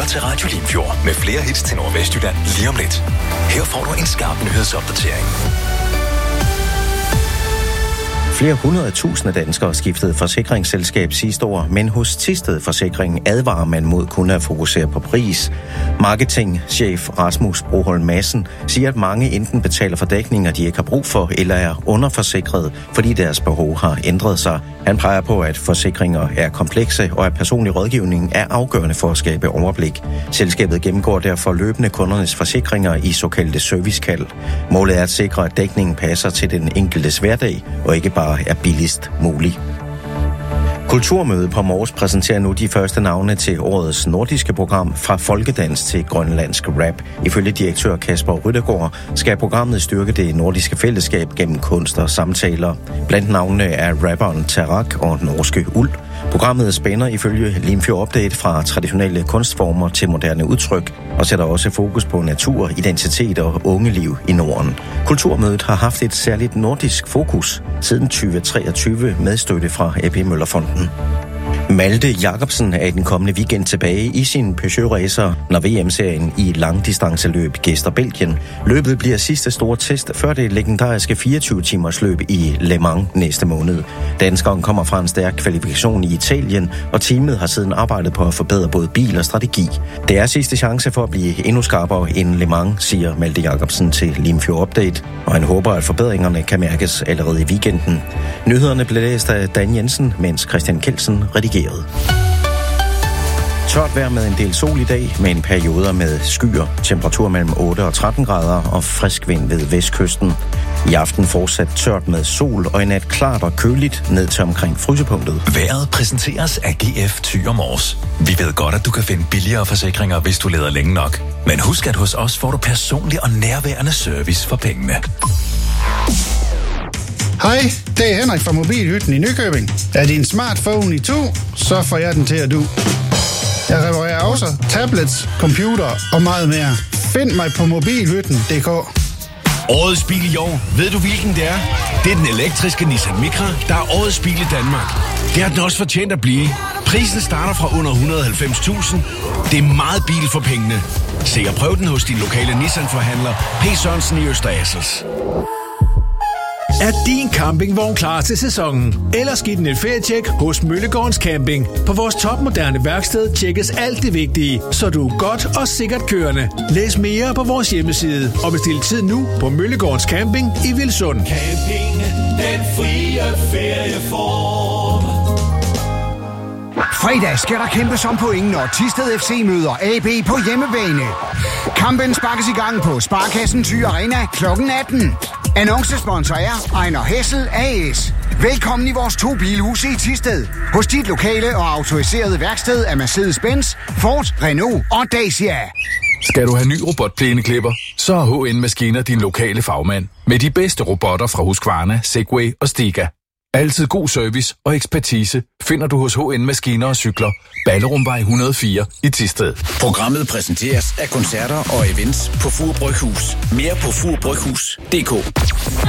lytter til Radio Limfjord med flere hits til Nordvestjylland lige om lidt. Her får du en skarp nyhedsopdatering. Flere 100.000 danskere skiftede forsikringsselskab sidste år, men hos Thisted Forsikring advarer man mod kun at fokusere på pris. Marketingchef Rasmus Broholm Madsen siger, at mange enten betaler for dækninger, de ikke har brug for, eller er underforsikret, fordi deres behov har ændret sig. Han peger på, at forsikringer er komplekse, og at personlig rådgivning er afgørende for at skabe overblik. Selskabet gennemgår derfor løbende kundernes forsikringer i såkaldte servicekald. Målet er at sikre, at dækningen passer til den enkeltes hverdag, og ikke bare er billigst muligt. Kulturmødet på Mors præsenterer nu de første navne til årets nordiske program Fra folkedans til grønlandsk rap. Ifølge direktør Kasper Ryttergaard skal programmet styrke det nordiske fællesskab gennem kunst og samtaler. Blandt navnene er rapperen Tarak og norske Uld. Programmet spænder ifølge Limfjord Update fra traditionelle kunstformer til moderne udtryk og sætter også fokus på natur, identitet og ungeliv i Norden. Kulturmødet har haft et særligt nordisk fokus siden 2023 med støtte fra AP Møllerfonden. Malte Jacobsen er i den kommende weekend tilbage i sin Peugeot-racer, når VM-serien i langdistanceløb gæster Belgien. Løbet bliver sidste store test før det legendariske 24-timers løb i Le Mans næste måned. Danskeren kommer fra en stærk kvalifikation i Italien, og teamet har siden arbejdet på at forbedre både bil og strategi. Det er sidste chance for at blive endnu skarpere end Le Mans, siger Malte Jacobsen til Limfjord Update, og han håber, at forbedringerne kan mærkes allerede i weekenden. Nyhederne blev læst af Dan Jensen, mens Christian Kelsen redigerede. Tørt vejr med en del sol i dag, med en perioder med skyer, temperatur mellem 8 og 13 grader og frisk vind ved vestkysten. I aften fortsat tørt med sol og i nat klart og køligt ned til omkring frysepunktet. Vejret præsenteres af GF Thyre Mors. Vi ved godt, at du kan finde billigere forsikringer, hvis du leder længe nok. Men husk, at hos os får du personlig og nærværende service for pengene. Hej, det er Henrik fra Mobilhytten i Nykøbing. Er din smartphone i to, så får jeg den til at du. Jeg reparerer også tablets, computer og meget mere. Find mig på mobilhytten.dk. Årets bil i år, ved du hvilken det er? Det er den elektriske Nissan Micra, der er årets bil i Danmark. Det har den også fortjent at blive. Prisen starter fra under 190.000. Det er meget bil for pengene. Se og prøv den hos din lokale Nissan-forhandler, P. Sørensen i Øster Assels. Er din campingvogn klar til sæsonen? Eller skidt den et ferietjek hos Møllegårdens Camping. På vores topmoderne værksted tjekkes alt det vigtige, så du er godt og sikkert kørende. Læs mere på vores hjemmeside og bestil tid nu på Møllegårdens Camping i Vilsund. Camping, den frie ferieform. Fredag skal der kæmpes om point, når Thisted FC møder AB på hjemmebane. Kampen sparkes i gang på Sparkassen Thy Arena kl. 18. Annoncesponsor er Ejner Hessel AS. Velkommen i vores 2 bilhuse i Thisted. Hos dit lokale og autoriserede værksted af Mercedes-Benz, Ford, Renault og Dacia. Skal du have ny robotplæneklipper, så er HN Maskiner din lokale fagmand. Med de bedste robotter fra Husqvarna, Segway og Stiga. Altid god service og ekspertise finder du hos HN Maskiner og Cykler. Ballerumvej 104 i Thisted. Programmet præsenteres af koncerter og events på Fur Bryghus. Mere på furbryghus.dk.